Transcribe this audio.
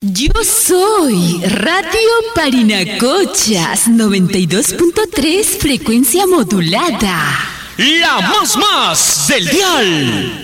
Yo soy Radio Parinacochas 92.3 frecuencia modulada. La más del dial.